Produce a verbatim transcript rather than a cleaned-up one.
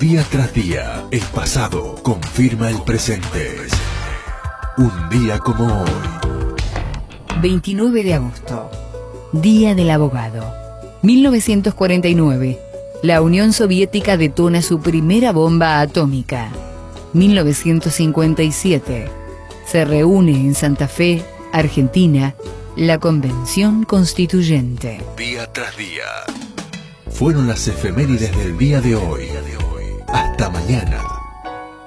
Día tras día, el pasado confirma el presente. Un día como hoy. veintinueve de agosto, Día del Abogado. mil novecientos cuarenta y nueve. La Unión Soviética detona su primera bomba atómica. mil novecientos cincuenta y siete. Se reúne en Santa Fe, Argentina, la Convención Constituyente. Día tras día. Fueron las efemérides del día de hoy. Hasta mañana.